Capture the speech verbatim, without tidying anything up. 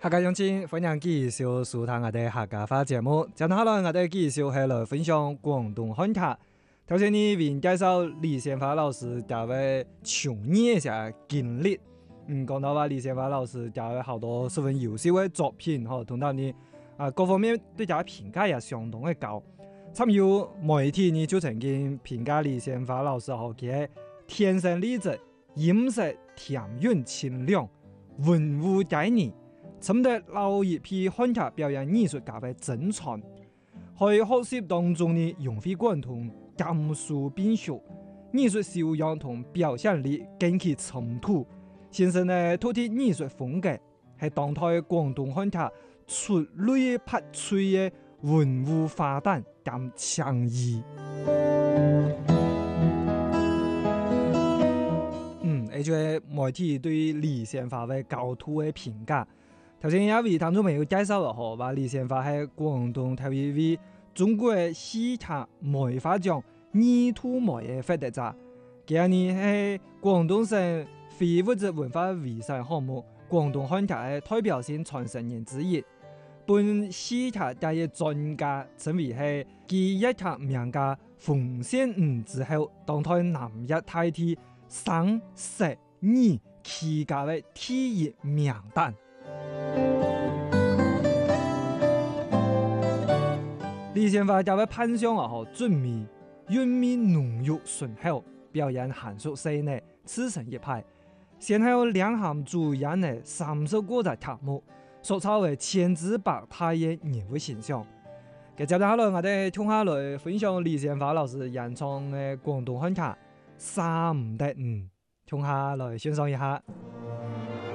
客家鄉親，歡迎繼續收聽我哋客家話節目。接下來我哋繼續係來分享廣東漢劇。頭先呢邊介紹李先發老師教嘅從業嘅經歷，嗯，講到話李先發老師教嘅好多十分優秀嘅作品，嗬，同埋呢啊各方面對佢評價也相當嘅高。參與媒體呢就曾經評價李先發老師嗬，佢係天生麗質，音色甜韻清亮，文武皆宜。尋得老一批漢劇表演藝術家嘅珍藏，喺學習當中呢融會貫通，兼收並蓄，藝術修養同表現力更其衝突，形成呢獨特藝術風格，係當代廣東漢劇出類拔萃嘅文武花旦兼창의。嗯，呢就係媒體對李先發嘅高度嘅評價。頭先有位聽眾朋友介紹了嗬，話李先發係廣東頭一位中國戲劇梅花獎二度梅嘅獲得者。今年係廣東省非物質文化遺產項目廣東漢劇嘅代表性傳承人之一。本戲劇界嘅專家稱為係繼粵劇名家馮仙五之後，當代南粵大地生實義奇家嘅第一名旦。李先發教嘅扮相啊，好俊美，韻味濃郁醇厚，表演嫻熟細膩，刺成一派。先後領銜主演嘅三十個嘅劇目，塑造為千姿百態嘅人物形象。接下來我哋聽下來分享李先發老師演唱嘅廣東漢劇《三唔得五》，聽下來欣賞一下。